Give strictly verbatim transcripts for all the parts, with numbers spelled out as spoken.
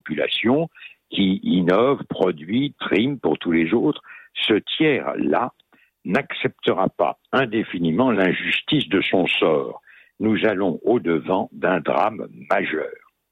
population qui innove, produit, trime pour tous les autres. Ce tiers-là n'acceptera pas indéfiniment l'injustice de son sort. Nous allons au-devant d'un drame majeur.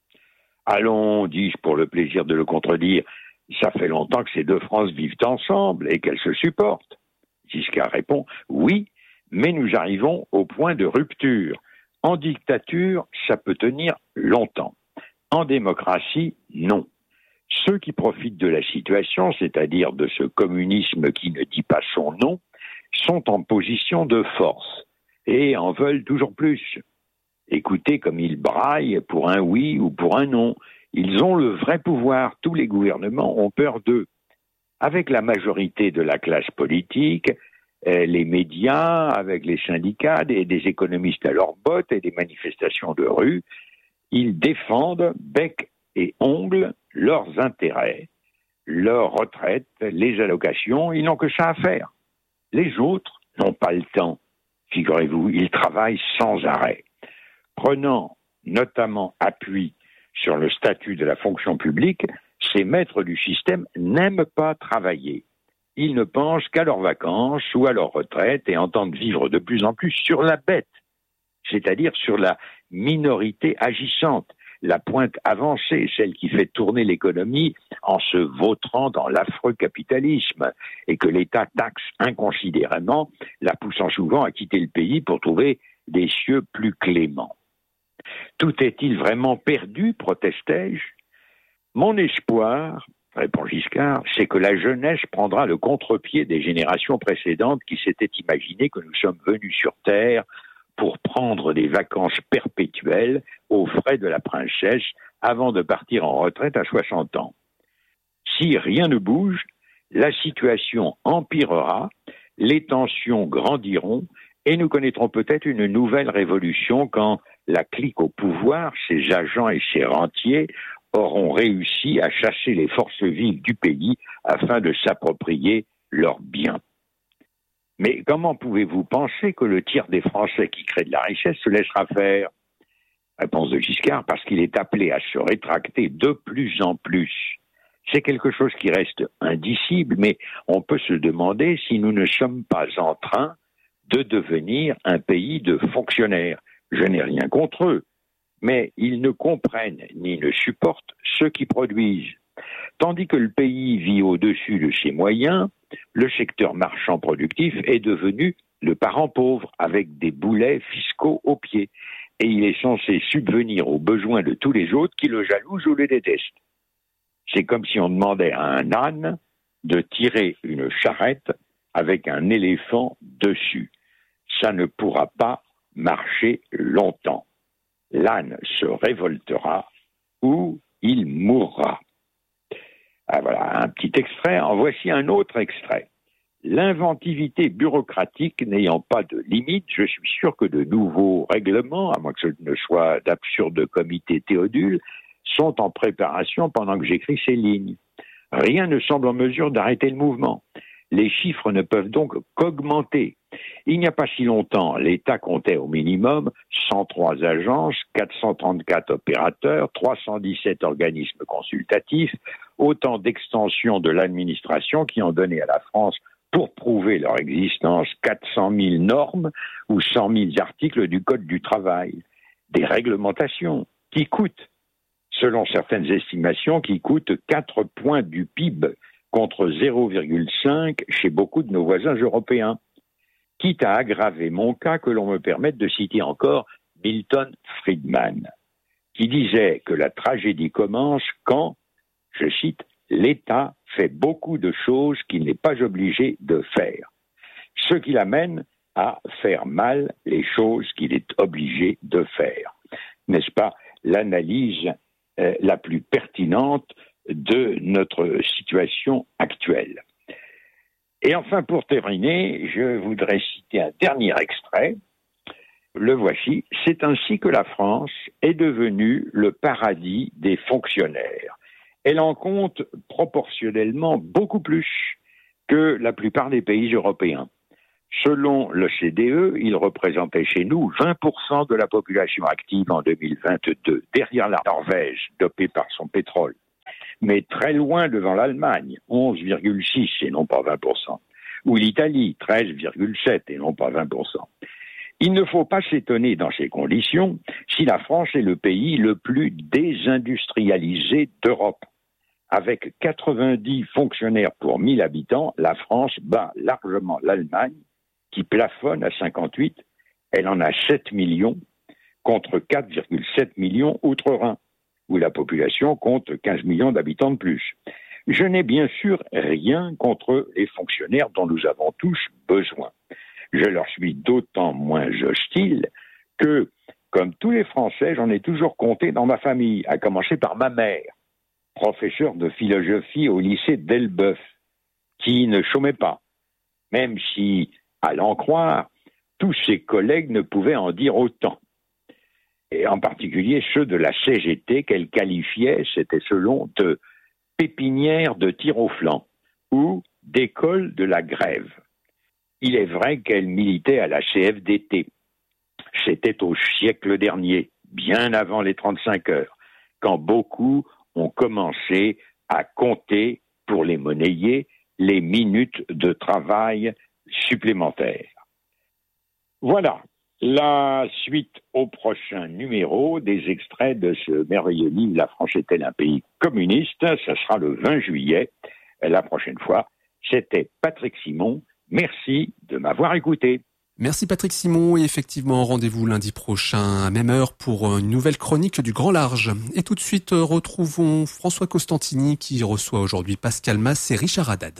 Allons, dis-je pour le plaisir de le contredire, ça fait longtemps que ces deux France vivent ensemble et qu'elles se supportent. Giscard répond, oui, mais nous arrivons au point de rupture. En dictature, ça peut tenir longtemps. En démocratie, non. Ceux qui profitent de la situation, c'est-à-dire de ce communisme qui ne dit pas son nom, sont en position de force et en veulent toujours plus. Écoutez comme ils braillent pour un oui ou pour un non. Ils ont le vrai pouvoir. Tous les gouvernements ont peur d'eux. Avec la majorité de la classe politique, les médias, avec les syndicats, des, des économistes à leurs bottes et des manifestations de rue, ils défendent bec et ongles leurs intérêts, leurs retraites, les allocations. Ils n'ont que ça à faire. Les autres n'ont pas le temps. Figurez-vous, ils travaillent sans arrêt. Prenant notamment appui sur le statut de la fonction publique, ces maîtres du système n'aiment pas travailler. Ils ne pensent qu'à leurs vacances ou à leur retraite et entendent vivre de plus en plus sur la bête, c'est-à-dire sur la minorité agissante, la pointe avancée, celle qui fait tourner l'économie en se vautrant dans l'affreux capitalisme et que l'État taxe inconsidérément, la poussant souvent à quitter le pays pour trouver des cieux plus cléments. Tout est-il vraiment perdu, protestai-je ? Mon espoir, répond Giscard, c'est que la jeunesse prendra le contre-pied des générations précédentes qui s'étaient imaginées que nous sommes venus sur Terre pour prendre des vacances perpétuelles aux frais de la princesse avant de partir en retraite à soixante ans. Si rien ne bouge, la situation empirera, les tensions grandiront et nous connaîtrons peut-être une nouvelle révolution quand la clique au pouvoir, ses agents et ses rentiers auront réussi à chasser les forces vives du pays afin de s'approprier leurs biens. Mais comment pouvez-vous penser que le tiers des Français qui créent de la richesse se laissera faire ? Réponse de Giscard, parce qu'il est appelé à se rétracter de plus en plus. C'est quelque chose qui reste indicible, mais on peut se demander si nous ne sommes pas en train de devenir un pays de fonctionnaires. Je n'ai rien contre eux, mais ils ne comprennent ni ne supportent ceux qui produisent. Tandis que le pays vit au-dessus de ses moyens, le secteur marchand productif est devenu le parent pauvre avec des boulets fiscaux aux pieds. Et il est censé subvenir aux besoins de tous les autres qui le jalousent ou le détestent. C'est comme si on demandait à un âne de tirer une charrette avec un éléphant dessus. Ça ne pourra pas marcher longtemps. L'âne se révoltera ou il mourra. Ah, voilà un petit extrait. En voici un autre extrait. L'inventivité bureaucratique n'ayant pas de limite, je suis sûr que de nouveaux règlements, à moins que ce ne soit d'absurdes comités Théodule, sont en préparation pendant que j'écris ces lignes. Rien ne semble en mesure d'arrêter le mouvement. Les chiffres ne peuvent donc qu'augmenter. Il n'y a pas si longtemps, l'État comptait au minimum cent trois agences, quatre cent trente-quatre opérateurs, trois cent dix-sept organismes consultatifs, autant d'extensions de l'administration qui ont donné à la France, pour prouver leur existence, quatre cent mille normes ou cent mille articles du Code du travail. Des réglementations qui coûtent, selon certaines estimations, qui coûtent quatre points du P I B contre zéro virgule cinq chez beaucoup de nos voisins européens. Quitte à aggraver mon cas, que l'on me permette de citer encore Milton Friedman, qui disait que la tragédie commence quand, je cite, l'État fait beaucoup de choses qu'il n'est pas obligé de faire, ce qui l'amène à faire mal les choses qu'il est obligé de faire. N'est-ce pas l'analyse euh, la plus pertinente de notre situation actuelle? Et enfin, pour terminer, je voudrais citer un dernier extrait. Le voici. C'est ainsi que la France est devenue le paradis des fonctionnaires. Elle en compte proportionnellement beaucoup plus que la plupart des pays européens. Selon l'O C D E, il représentait chez nous vingt pour cent de la population active en deux mille vingt-deux, derrière la Norvège, dopée par son pétrole. mais très loin devant l'Allemagne, onze virgule six et non pas vingt pour cent, ou l'Italie, treize virgule sept et non pas vingt pour cent. Il ne faut pas s'étonner dans ces conditions si la France est le pays le plus désindustrialisé d'Europe. Avec quatre-vingt-dix fonctionnaires pour mille habitants, la France bat largement l'Allemagne, qui plafonne à cinquante-huit. Elle en a sept millions, contre quatre virgule sept millions outre-Rhin, où la population compte quinze millions d'habitants de plus. Je n'ai bien sûr rien contre les fonctionnaires dont nous avons tous besoin. Je leur suis d'autant moins hostile que, comme tous les Français, j'en ai toujours compté dans ma famille, à commencer par ma mère, professeur de philosophie au lycée d'Elbeuf, qui ne chômait pas, même si, à l'en croire, tous ses collègues ne pouvaient en dire autant. Et en particulier ceux de la C G T qu'elle qualifiait, c'était selon, de pépinière de tir au flanc ou d'école de la grève. Il est vrai qu'elle militait à la C F D T. C'était au siècle dernier, bien avant les trente-cinq heures, quand beaucoup ont commencé à compter, pour les monnayer, les minutes de travail supplémentaires. Voilà, la suite au prochain numéro des extraits de ce merveilleux livre « La France est-elle un pays communiste ?» Ce sera le vingt juillet, la prochaine fois. C'était Patrick Simon. Merci de m'avoir écouté. Merci Patrick Simon, et effectivement rendez-vous lundi prochain à même heure pour une nouvelle chronique du Grand Large. Et tout de suite retrouvons François Costantini qui reçoit aujourd'hui Pascal Mas et Richard Haddad.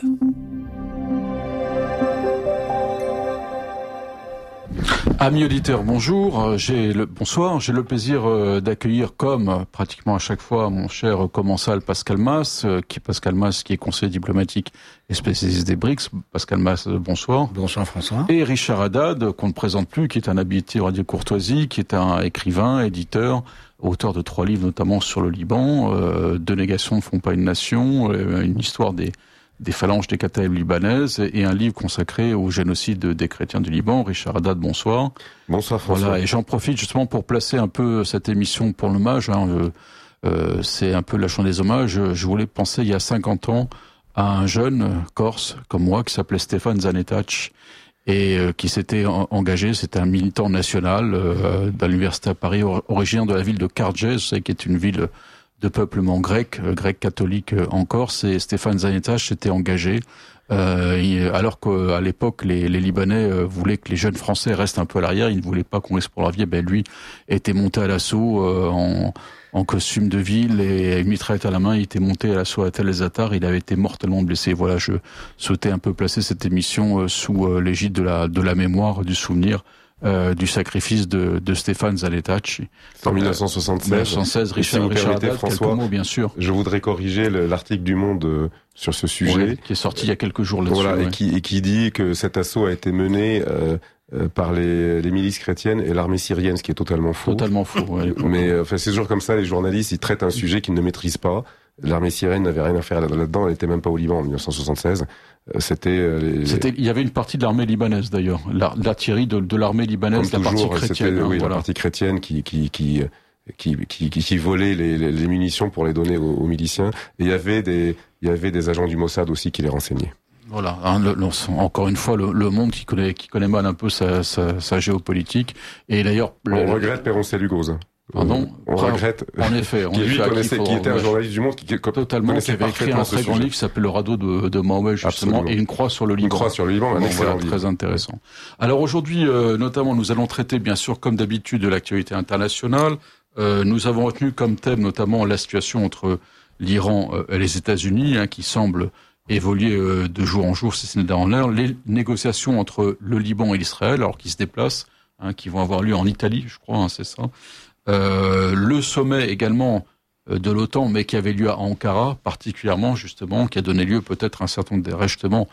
Amis auditeurs, bonjour. J'ai le, bonsoir. J'ai le plaisir d'accueillir, comme pratiquement à chaque fois, mon cher commensal Pascal Mas, qui Pascal Mas, qui est conseiller diplomatique et spécialiste des B R I C S. Pascal Mas, bonsoir. Bonsoir François. Et Richard Haddad, qu'on ne présente plus, qui est un habitué Radio Courtoisie, qui est un écrivain, éditeur, auteur de trois livres, notamment sur le Liban, euh, Deux négations ne font pas une nation, euh, une histoire des des phalanges des Kataïbes libanaises et un livre consacré au génocide des chrétiens du Liban. Richard Haddad, bonsoir. Bonsoir François. Voilà, et j'en profite justement pour placer un peu cette émission pour l'hommage. Hein, euh, euh, c'est un peu la journée des hommages. Je voulais penser il y a cinquante ans à un jeune corse comme moi qui s'appelait Stéphane Zanetac et euh, qui s'était en, engagé. C'était un militant national euh, de l'université à Paris, originaire de la ville de Cargès, qui est une ville de peuplement grec, euh, grec catholique euh, en Corse, et Stéphane Zanetac s'était engagé, euh, il, alors qu'à l'époque les, les Libanais euh, voulaient que les jeunes Français restent un peu à l'arrière, ils ne voulaient pas qu'on risque pour leur vie, ben lui était monté à l'assaut euh, en, en costume de ville et une mitraillette à la main, il était monté à l'assaut à Tel Zatar, il avait été mortellement blessé. Voilà, je souhaitais un peu placer cette émission euh, sous euh, l'égide de la, de la mémoire, du souvenir, Euh, du sacrifice de, de Stéphane Zanetac. En mille neuf cent soixante-seize. mille neuf cent seize, Richard, si Richard Haddad, François, quelques mots, bien sûr. Je voudrais corriger le, l'article du Monde euh, sur ce sujet. Oui, qui est sorti il y a quelques jours là-dessus. Voilà, ouais. et, qui, et qui dit que cet assaut a été mené euh, euh, par les, les milices chrétiennes et l'armée syrienne, ce qui est totalement faux. Totalement faux, ouais. Mais euh, enfin, c'est toujours comme ça, les journalistes, ils traitent un sujet qu'ils ne maîtrisent pas. L'armée syrienne n'avait rien à faire là-dedans, elle était même pas au Liban en mille neuf cent soixante-seize. C'était, euh, les... c'était, il y avait une partie de l'armée libanaise d'ailleurs, l'artillerie de, de l'armée libanaise, Comme la toujours, partie chrétienne. c'était, hein, oui, voilà. la partie chrétienne qui qui qui qui qui, qui, qui volait les, les, les munitions pour les donner aux, aux miliciens. Et il y avait des il y avait des agents du Mossad aussi qui les renseignaient. Voilà, hein, le, le, encore une fois, le, le monde qui connaît qui connaît mal un peu sa, sa, sa géopolitique. Et d'ailleurs, on le, regrette Péroncé Lugoz. Pardon. On Enfin, regrette. En effet, on qui lui connaissait, qui, qui était un journaliste du Monde, qui, qui totalement, qui avait écrit un très grand livre qui s'appelle Le Radeau de, de Mahomet justement, Absolument. Et une croix sur le Liban. Une croix sur le Liban, un bon, excellent voilà, livre. Très intéressant. Alors aujourd'hui, euh, notamment, nous allons traiter, bien sûr, comme d'habitude, de l'actualité internationale. Euh, nous avons retenu comme thème, notamment, la situation entre l'Iran euh, et les États-Unis, hein, qui semble évoluer euh, de jour en jour, si ce n'est en l'air. Les négociations entre le Liban et l'Israël, alors qu'ils se déplacent, hein, qui vont avoir lieu en Italie, je crois, hein, c'est ça. Euh, le sommet également euh, de l'OTAN, mais qui avait lieu à Ankara, particulièrement justement, qui a donné lieu peut-être à un certain nombre d'ajustements,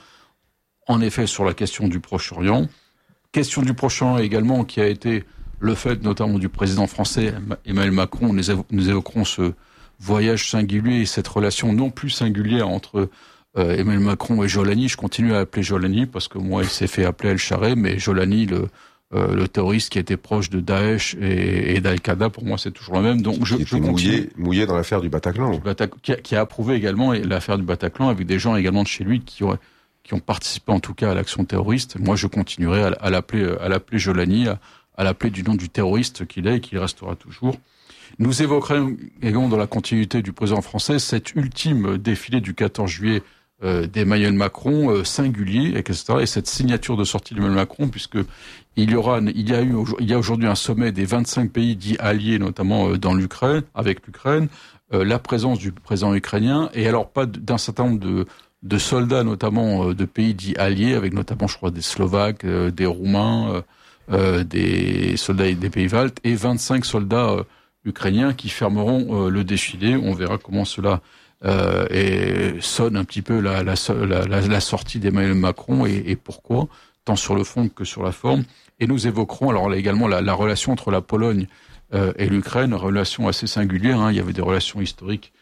en effet, sur la question du Proche-Orient. Question du Proche-Orient également, qui a été le fait notamment du président français Emmanuel Macron. Nous, évo- nous évoquerons ce voyage singulier et cette relation non plus singulière entre euh, Emmanuel Macron et Jolani. Je continue à appeler Jolani parce que moi, il s'est fait appeler El Charé, mais Jolani, le Euh, le terroriste qui était proche de Daesh et, et d'Al-Qaïda, pour moi, c'est toujours le même. Donc, je, qui je était continue. mouillé, mouillé dans l'affaire du Bataclan. Du Batac- qui, a, qui a approuvé également l'affaire du Bataclan avec des gens également de chez lui qui ont, qui ont participé en tout cas à l'action terroriste. Moi, je continuerai à, à l'appeler, à l'appeler Jolani, à, à l'appeler du nom du terroriste qu'il est et qu'il restera toujours. Nous évoquerons également dans la continuité du président français cet ultime défilé du quatorze juillet euh, d'Emmanuel Macron, euh, singulier, et cetera. Et cette signature de sortie d'Emmanuel Macron, puisque il y aura, il y a eu, il y a aujourd'hui un sommet des vingt-cinq pays dits alliés, notamment euh, dans l'Ukraine, avec l'Ukraine, euh, la présence du président ukrainien, et alors pas d'un certain nombre de, de soldats, notamment euh, de pays dits alliés, avec notamment, je crois, des Slovaques, euh, des Roumains, euh, euh, des soldats des pays baltes, et vingt-cinq soldats euh, ukrainiens qui fermeront euh, le défilé. On verra comment cela euh, et sonne un petit peu la, la, la, la, la sortie d'Emmanuel Macron et, et pourquoi, tant sur le fond que sur la forme. Et nous évoquerons alors là également la, la relation entre la Pologne euh, et l'Ukraine, relation assez singulière. Hein. Il y avait des relations historiques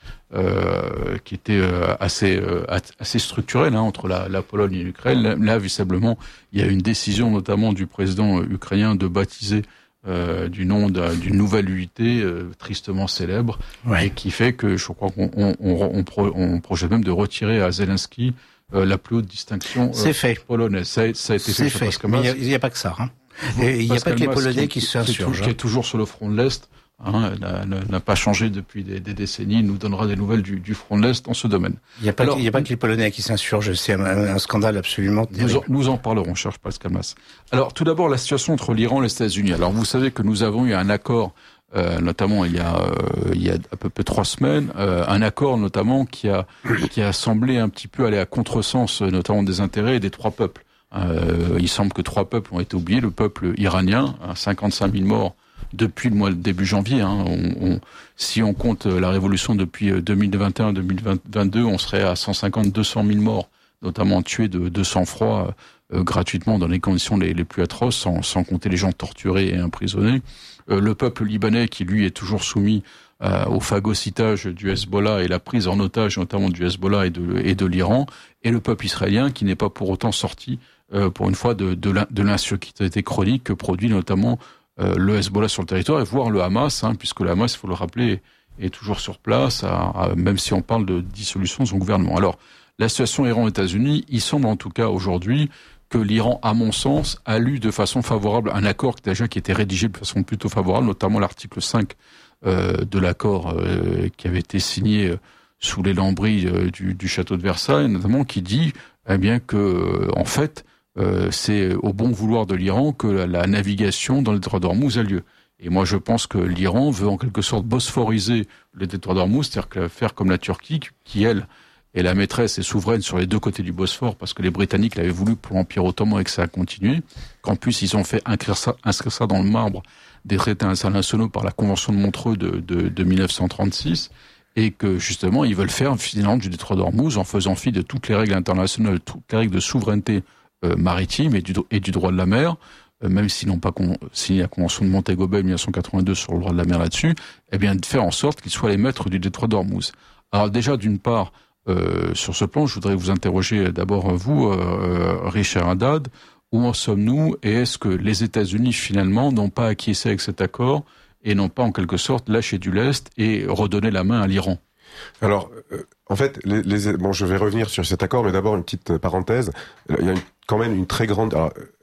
euh, qui étaient euh, assez euh, assez structurelles hein, entre la, la Pologne et l'Ukraine. Là, là, visiblement, il y a une décision notamment du président ukrainien de baptiser Euh, du nom d'une nouvelle unité euh, tristement célèbre, ouais. Et qui fait que je crois qu'on on, on, on, pro, on projette même de retirer à Zelensky euh, la plus haute distinction euh, polonaise. Ça, ça a été fait. fait. fait. Mais il n'y a, a pas que ça. Hein. Et il n'y a pas que les Polonais qui, qui s'insurgent. Qui est toujours sur le front de l'Est. Hein, n'a pas changé depuis des, des décennies, il nous donnera des nouvelles du, du front de l'Est en ce domaine. Il n'y a, a pas que les Polonais qui s'insurgent, c'est un, un scandale absolument terrible. Nous en, nous en parlerons, cher Pascal Mas. Alors, tout d'abord, la situation entre l'Iran et les États-Unis. Alors, vous savez que nous avons eu un accord, euh, notamment il y a, euh, il y a à peu près trois semaines, euh, un accord notamment qui a, qui a semblé un petit peu aller à contresens, notamment des intérêts des trois peuples. Euh, il semble que trois peuples ont été oubliés. Le peuple iranien, cinquante-cinq mille morts depuis le mois de début janvier. Hein, on, on, si on compte la révolution depuis deux mille vingt et un deux mille vingt-deux, on serait à cent cinquante à deux cent mille morts, notamment tués de, de sang-froid euh, gratuitement dans les conditions les, les plus atroces, sans, sans compter les gens torturés et emprisonnés. Euh, le peuple libanais qui, lui, est toujours soumis euh, au phagocytage du Hezbollah et la prise en otage notamment du Hezbollah et de, et de l'Iran, et le peuple israélien qui n'est pas pour autant sorti, euh, pour une fois, de, de l'insécurité chronique que produit notamment Euh, le Hezbollah sur le territoire, et voire le Hamas, hein, puisque le Hamas, il faut le rappeler, est toujours sur place, à, à, même si on parle de dissolution de son gouvernement. Alors, la situation Iran-États-Unis, il semble en tout cas aujourd'hui que l'Iran, à mon sens, a lu de façon favorable un accord déjà qui était rédigé de façon plutôt favorable, notamment l'article cinq euh, de l'accord euh, qui avait été signé euh, sous les lambris euh, du, du château de Versailles, notamment, qui dit eh bien que, euh, en fait, Euh, c'est au bon vouloir de l'Iran que la, la navigation dans le détroit d'Ormuz a lieu. Et moi, je pense que l'Iran veut en quelque sorte bosphoriser le détroit d'Ormuz, c'est-à-dire que faire comme la Turquie, qui, elle, est la maîtresse et souveraine sur les deux côtés du Bosphore, parce que les Britanniques l'avaient voulu pour l'Empire ottoman et que ça a continué, qu'en plus, ils ont fait inscrire ça, inscrire ça dans le marbre des traités internationaux par la Convention de Montreux de, de, de mille neuf cent trente-six, et que, justement, ils veulent faire finalement du détroit d'Ormuz en faisant fi de toutes les règles internationales, toutes les règles de souveraineté Euh, maritime et du, et du droit de la mer, euh, même s'ils n'ont pas con, signé la Convention de Montego Bay mille neuf cent quatre-vingt-deux sur le droit de la mer là-dessus, eh bien de faire en sorte qu'ils soient les maîtres du détroit d'Ormuz. Alors déjà, d'une part, euh, sur ce plan, je voudrais vous interroger d'abord vous, euh, Richard Haddad, où en sommes-nous et est-ce que les États-Unis finalement n'ont pas acquiescé avec cet accord et n'ont pas en quelque sorte lâché du lest et redonné la main à l'Iran? Alors, euh, en fait, les, les, bon, je vais revenir sur cet accord, mais d'abord une petite parenthèse. Il y a une, quand même une très grande...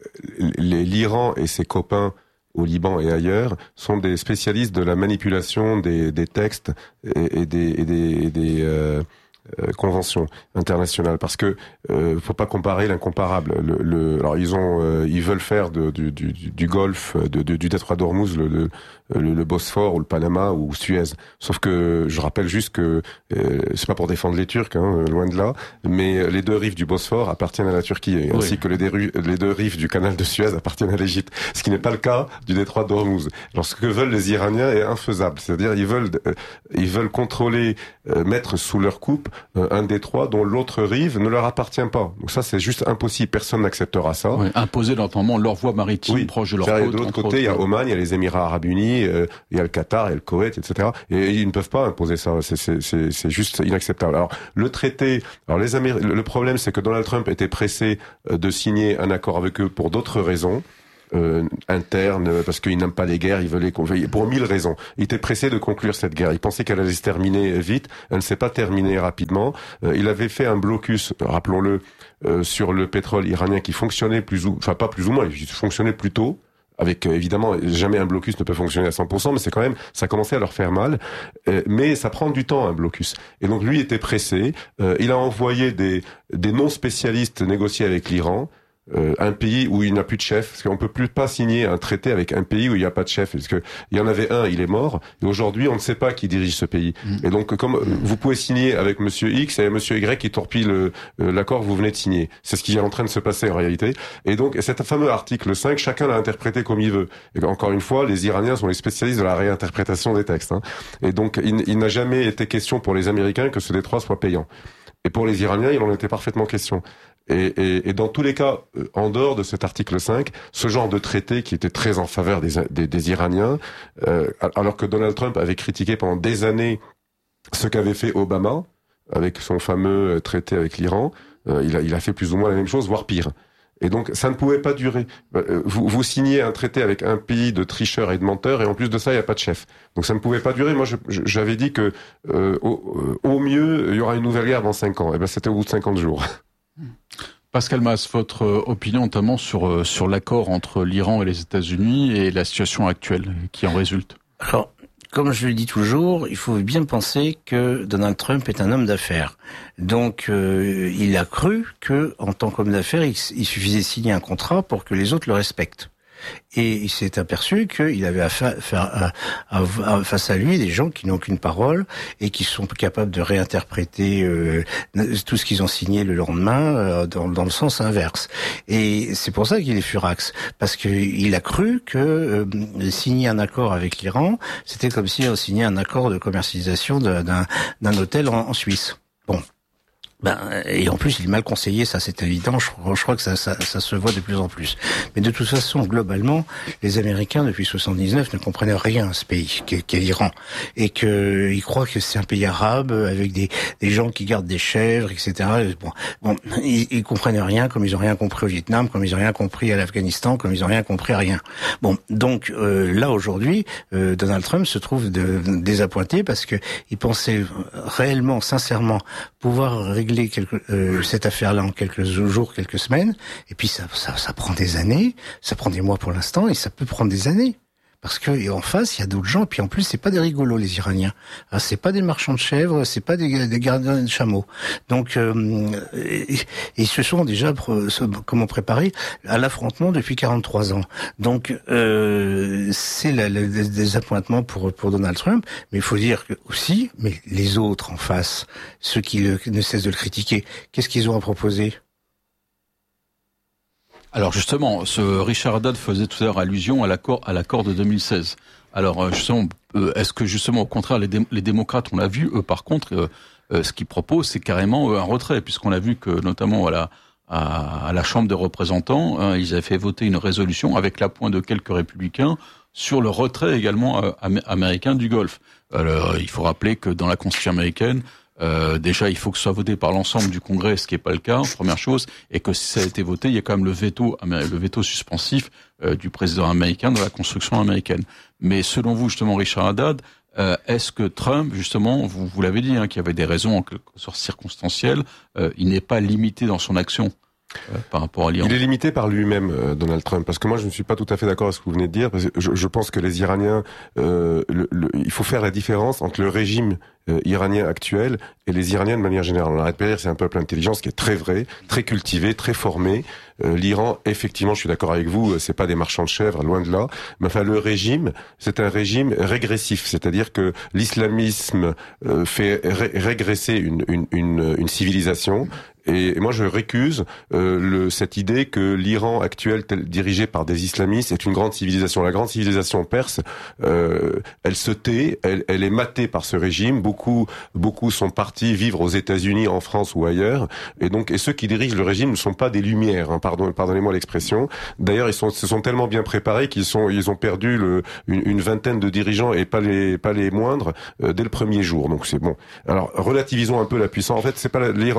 L'Iran et ses copains au Liban et ailleurs sont des spécialistes de la manipulation des, des textes et, et des, et des, et des euh, euh, conventions internationales, parce que euh, faut pas comparer l'incomparable. Le, le, alors ils ont, euh, ils veulent faire de, du, du, du Golfe, de, de, du détroit d'Ormuz, le, le Le, le Bosphore ou le Panama ou Suez. Sauf que je rappelle juste que euh, c'est pas pour défendre les Turcs, hein, loin de là, mais les deux rives du Bosphore appartiennent à la Turquie, ainsi oui. que les deux, les deux rives du canal de Suez appartiennent à l'Égypte, ce qui n'est pas le cas du détroit d'Ormuz. Alors ce que veulent les Iraniens est infaisable, c'est-à-dire ils veulent euh, ils veulent contrôler, euh, mettre sous leur coupe euh, un détroit dont l'autre rive ne leur appartient pas. Donc ça c'est juste impossible, personne n'acceptera ça. Oui, imposer notamment leur voie maritime oui. proche de leur côte. De l'autre côté, il y a Oman, il y a les Émirats Arabes Unis, euh, il y a le Qatar, il y a le Koweït, et cetera. Et ils ne peuvent pas imposer ça. C'est, c'est, c'est, c'est juste inacceptable. Alors, le traité, alors les Améri- le problème, c'est que Donald Trump était pressé de signer un accord avec eux pour d'autres raisons. euh, interne, parce qu'il n'aime pas les guerres, il veut les conclure, pour mille raisons. Il était pressé de conclure cette guerre. Il pensait qu'elle allait se terminer vite. Elle ne s'est pas terminée rapidement. Euh, il avait fait un blocus, rappelons-le, euh, sur le pétrole iranien qui fonctionnait plus ou, enfin pas plus ou moins, il fonctionnait plus tôt. Avec euh, évidemment, jamais un blocus ne peut fonctionner à cent pour cent, mais c'est quand même, ça commençait à leur faire mal. Euh, mais ça prend du temps un blocus. Et donc lui était pressé. Euh, il a envoyé des des non spécialistes négocier avec l'Iran. Euh, un pays où il n'a plus de chef, parce qu'on peut plus pas signer un traité avec un pays où il n'y a pas de chef, parce que il y en avait un, il est mort, et aujourd'hui on ne sait pas qui dirige ce pays. Mmh. Et donc comme mmh. vous pouvez signer avec Monsieur X et Monsieur Y qui torpille le, euh, l'accord que vous venez de signer, c'est ce qui est en train de se passer en réalité. Et donc cet fameux article cinq, chacun l'a interprété comme il veut. Et encore une fois, les Iraniens sont les spécialistes de la réinterprétation des textes. Hein. Et donc il, il n'a jamais été question pour les Américains que ce détroit soit payant. Et pour les Iraniens, il en était parfaitement question. Et, et, et dans tous les cas, en dehors de cet article cinq, ce genre de traité qui était très en faveur des, des, des Iraniens, euh, alors que Donald Trump avait critiqué pendant des années ce qu'avait fait Obama avec son fameux traité avec l'Iran, euh, il, a, il a fait plus ou moins la même chose, voire pire. Et donc, ça ne pouvait pas durer. Vous, vous signez un traité avec un pays de tricheurs et de menteurs, et en plus de ça, il n'y a pas de chef. Donc, ça ne pouvait pas durer. Moi, je, j'avais dit que euh, au, au mieux, il y aura une nouvelle guerre dans cinq ans. Et ben, c'était au bout de cinquante jours. Pascal Mas, votre opinion notamment sur sur l'accord entre l'Iran et les États-Unis et la situation actuelle qui en résulte. Alors, comme je le dis toujours, il faut bien penser que Donald Trump est un homme d'affaires. Donc, euh, il a cru que, en tant qu'homme d'affaires, il, il suffisait de signer un contrat pour que les autres le respectent. Et il s'est aperçu qu'il avait affaire, à, à, à, face à lui des gens qui n'ont qu'une parole et qui sont capables de réinterpréter euh, tout ce qu'ils ont signé le lendemain euh, dans, dans le sens inverse. Et c'est pour ça qu'il est furax, parce qu'il a cru que euh, signer un accord avec l'Iran, c'était comme si on signait un accord de commercialisation de, d'un, d'un hôtel en, en Suisse. Bon. Ben, et en plus, il est mal conseillé, ça c'est évident, je, je crois que ça, ça, ça se voit de plus en plus. Mais de toute façon, globalement, les Américains, depuis soixante-dix-neuf, ne comprennent rien à ce pays, qu'est, qu'est l'Iran. Et qu'ils croient que c'est un pays arabe, avec des, des gens qui gardent des chèvres, et cetera. Bon, bon ils, ils comprennent rien, comme ils ont rien compris au Vietnam, comme ils ont rien compris à l'Afghanistan, comme ils ont rien compris à rien. Bon, donc euh, là, aujourd'hui, euh, Donald Trump se trouve de, de, désappointé, parce que il pensait réellement, sincèrement, pouvoir régler Quelque, euh, cette affaire-là en quelques jours, quelques semaines, et puis ça, ça, ça prend des années, ça prend des mois pour l'instant, et ça peut prendre des années. Parce que et en face, il y a d'autres gens, et puis en plus, c'est pas des rigolos, les Iraniens. Ah, c'est pas des marchands de chèvres, c'est pas des, des gardiens de chameaux. Donc, euh, et, et ils se sont déjà comment préparés à l'affrontement depuis quarante-trois ans. Donc, euh, c'est le, le désappointement pour pour Donald Trump, mais il faut dire que aussi, mais les autres en face, ceux qui le, ne cessent de le critiquer, qu'est-ce qu'ils ont à proposer ? Alors justement, ce Richard Haddad faisait tout à l'heure allusion à l'accord à l'accord de deux mille seize. Alors justement, est-ce que justement au contraire les, dé- les démocrates, on l'a vu, eux par contre, euh, euh, ce qu'ils proposent, c'est carrément euh, un retrait, puisqu'on a vu que notamment à la à, à la Chambre des représentants, hein, ils avaient fait voter une résolution avec l'appui de quelques républicains sur le retrait également euh, am- américain du Golfe. Alors il faut rappeler que dans la Constitution américaine, Euh, déjà, il faut que ce soit voté par l'ensemble du Congrès, ce qui n'est pas le cas, première chose, et que si ça a été voté, il y a quand même le veto, le veto suspensif euh, du président américain dans la construction américaine. Mais selon vous, justement, Richard Haddad, euh, est-ce que Trump, justement, vous, vous l'avez dit, hein, qu'il y avait des raisons en quelque sorte circonstancielles, euh, il n'est pas limité dans son action Euh, par rapport à l'Iran. Il est limité par lui-même, euh, Donald Trump, parce que moi je ne suis pas tout à fait d'accord avec ce que vous venez de dire, parce que je, je pense que les Iraniens, euh, le, le, il faut faire la différence entre le régime euh, iranien actuel et les Iraniens de manière générale. On arrête pas de dire c'est un peuple intelligent, ce qui est très vrai, très cultivé, très formé. Euh, L'Iran, effectivement, je suis d'accord avec vous, c'est pas des marchands de chèvres, loin de là. Mais enfin, le régime, c'est un régime régressif, c'est-à-dire que l'islamisme euh, fait ré- régresser une, une, une, une civilisation. Et moi, je récuse euh, le, cette idée que l'Iran actuel, tel, dirigé par des islamistes, est une grande civilisation. La grande civilisation perse, euh, elle se tait, elle, elle est matée par ce régime. Beaucoup, beaucoup sont partis vivre aux États-Unis, en France ou ailleurs. Et donc, et ceux qui dirigent le régime ne sont pas des lumières. Hein, pardon, pardonnez-moi l'expression. D'ailleurs, ils sont, se sont tellement bien préparés qu'ils sont, ils ont perdu le, une, une vingtaine de dirigeants et pas les, pas les moindres euh, dès le premier jour. Donc c'est bon. Alors relativisons un peu la puissance. En fait, c'est pas l'Iran.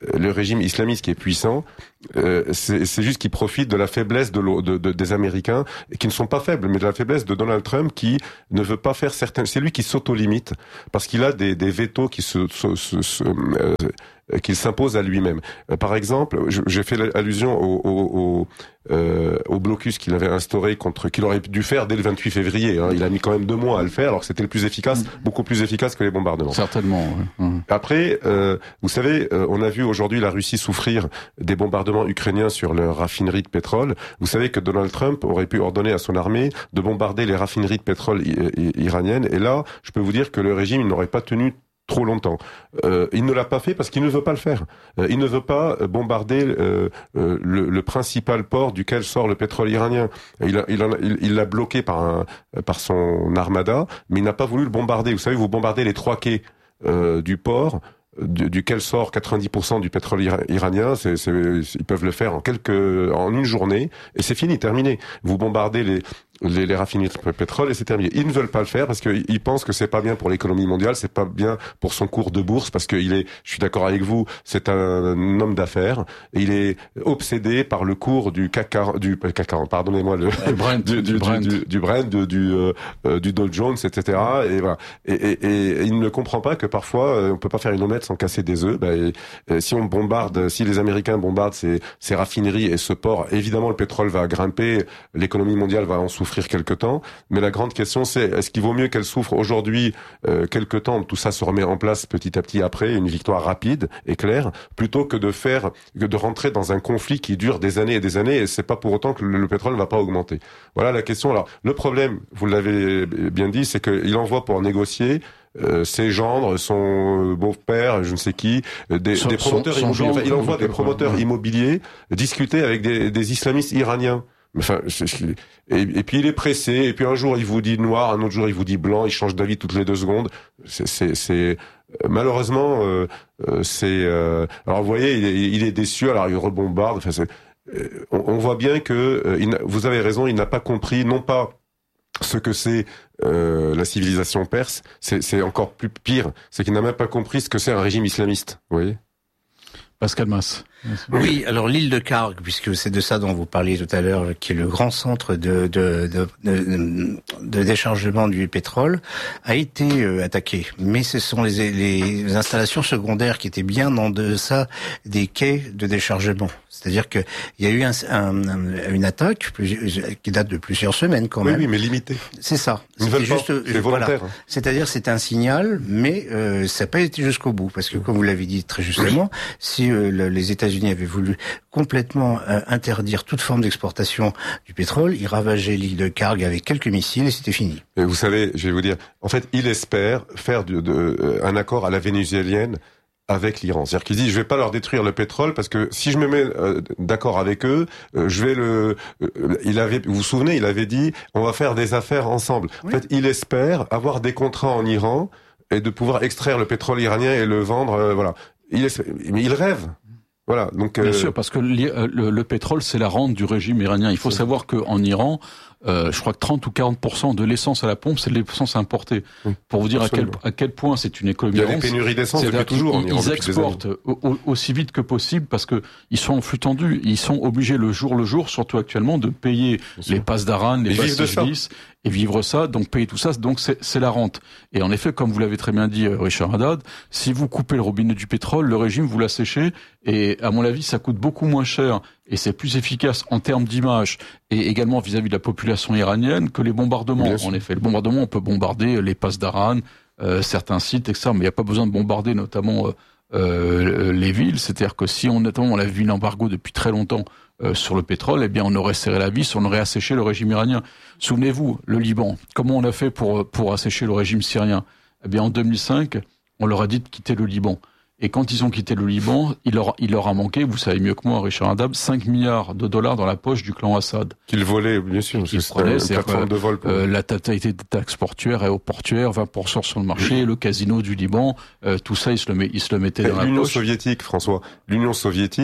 le régime islamiste qui est puissant, euh, c'est, c'est juste qu'il profite de la faiblesse de, de, de, des Américains, qui ne sont pas faibles, mais de la faiblesse de Donald Trump qui ne veut pas faire certaines... C'est lui qui s'auto-limite, parce qu'il a des, des vétos qui se... se, se, se euh, qu'il s'impose à lui-même. Euh, par exemple, j'ai fait allusion au, au, au, euh, au blocus qu'il avait instauré contre, qu'il aurait dû faire dès le vingt-huit février. Hein. Il a mis quand même deux mois à le faire, alors que c'était le plus efficace, beaucoup plus efficace que les bombardements. Certainement. Oui. Après, euh, vous savez, euh, on a vu aujourd'hui la Russie souffrir des bombardements ukrainiens sur leurs raffineries de pétrole. Vous savez que Donald Trump aurait pu ordonner à son armée de bombarder les raffineries de pétrole i- i- iraniennes. Et là, je peux vous dire que le régime il n'aurait pas tenu trop longtemps. Euh, il ne l'a pas fait parce qu'il ne veut pas le faire. Euh, il ne veut pas bombarder euh, euh, le, le principal port duquel sort le pétrole iranien. Il a, il, en a, il, il l'a bloqué par, un, par son armada, mais il n'a pas voulu le bombarder. Vous savez, vous bombardez les trois quais euh, du port, du, duquel sort quatre-vingt-dix pour cent du pétrole iranien. C'est, c'est, ils peuvent le faire en quelques, en une journée, et c'est fini, terminé. Vous bombardez les Les, les raffineries de pétrole et c'est terminé. Ils ne veulent pas le faire parce qu'ils pensent que c'est pas bien pour l'économie mondiale, c'est pas bien pour son cours de bourse parce qu'il est, je suis d'accord avec vous, c'est un, un homme d'affaires et il est obsédé par le cours du C A C quarante, du C A C quarante, pardonnez-moi le Brent, du, du, du Brent, du, du, Brent, du, du, euh, du Dow Jones, et cetera. Et voilà. Et, et, et, et il ne comprend pas que parfois on peut pas faire une omelette sans casser des œufs. Ben, et, et si on bombarde, si les Américains bombardent ces, ces raffineries et ce port, évidemment le pétrole va grimper, l'économie mondiale va en souffrir quelque temps, mais la grande question c'est est-ce qu'il vaut mieux qu'elle souffre aujourd'hui euh, quelque temps, tout ça se remet en place petit à petit après une victoire rapide et claire, plutôt que de faire que de rentrer dans un conflit qui dure des années et des années et c'est pas pour autant que le, le pétrole ne va pas augmenter. Voilà la question. Alors le problème, vous l'avez bien dit, c'est qu'il envoie pour négocier Euh, ses gendres, son beau-père, je ne sais qui, des, son, des promoteurs son, son immobiliers. Enfin, il envoie des promoteurs immobiliers discuter avec des, des islamistes iraniens. Enfin, et, et puis il est pressé, et puis un jour il vous dit noir, un autre jour il vous dit blanc, il change d'avis toutes les deux secondes. C'est, c'est, c'est malheureusement, euh, c'est. Euh, alors vous voyez, il est, il est déçu, alors il rebombarde. Enfin, c'est, on, on voit bien que euh, il vous avez raison, il n'a pas compris, non pas ce que c'est euh, la civilisation perse, c'est, c'est encore plus pire, c'est qu'il n'a même pas compris ce que c'est un régime islamiste. Vous voyez, Pascal Mas. Oui, alors l'île de Karg, puisque c'est de ça dont vous parliez tout à l'heure, qui est le grand centre de, de, de, de, de déchargement du pétrole, a été euh, attaquée. Mais ce sont les, les installations secondaires qui étaient bien en deçà des quais de déchargement. C'est-à-dire que il y a eu un, un, un, une attaque qui date de plusieurs semaines quand même. Oui, oui, mais limitée. C'est ça. C'est juste, c'est volontaire. Voilà. C'est-à-dire, c'est un signal, mais euh, ça n'a pas été jusqu'au bout, parce que comme vous l'avez dit très justement, si euh, le, les États-Unis avaient voulu complètement euh, interdire toute forme d'exportation du pétrole, ils ravageaient l'île de Karg avec quelques missiles et c'était fini. Et vous savez, je vais vous dire, en fait, il espère faire de, de, euh, un accord à la vénézuélienne avec l'Iran. C'est-à-dire qu'il dit, je vais pas leur détruire le pétrole parce que si je me mets euh, d'accord avec eux, euh, je vais le... Euh, il avait, vous vous souvenez, il avait dit, on va faire des affaires ensemble. Oui. En fait, il espère avoir des contrats en Iran et de pouvoir extraire le pétrole iranien et le vendre, euh, voilà. Il espère, mais il rêve. Voilà, donc bien euh... sûr, parce que le, le, le pétrole, c'est la rente du régime iranien. Il faut c'est savoir qu'en Iran, euh, je crois que trente ou quarante pour cent de l'essence à la pompe, c'est de l'essence importée. Oui, pour vous dire à quel, à quel point c'est une économie. Il y a des pénuries d'essence depuis toujours. Ils, en Iran, ils exportent au, aussi vite que possible parce que ils sont en flux tendu. Ils sont obligés le jour le jour, surtout actuellement, de payer les passes d'Aran, les passes de Sijlis et vivre ça. Donc payer tout ça, donc c'est, c'est la rente. Et en effet, comme vous l'avez très bien dit, Richard Haddad, si vous coupez le robinet du pétrole, le régime vous l'asséchez. Et à mon avis, ça coûte beaucoup moins cher et c'est plus efficace en termes d'image et également vis-à-vis de la population iranienne que les bombardements. En effet, le bombardement, on peut bombarder les passes d'Aran, euh, certains sites, et cetera. Mais il n'y a pas besoin de bombarder notamment euh, euh, les villes. C'est-à-dire que si on, notamment, on avait vu l'embargo depuis très longtemps euh, sur le pétrole, eh bien, on aurait serré la vis, on aurait asséché le régime iranien. Souvenez-vous, le Liban, comment on a fait pour pour assécher le régime syrien? Eh bien, en deux mille cinq, on leur a dit de quitter le Liban. Et quand ils ont quitté le Liban, il leur, il leur a manqué, vous savez mieux que moi, Richard Haddad, cinq milliards de dollars dans la poche du clan Assad. Qu'ils volaient, bien sûr. Qu'ils prenaient, c'est une plateforme de vol. Pour... Euh, la totalité des taxes portuaires et aéroportuaires, vingt pour cent sur le marché, oui. Le casino du Liban, euh, tout ça, ils se le, met, ils se le mettaient et dans la poche. L'Union soviétique, François, l'Union soviétique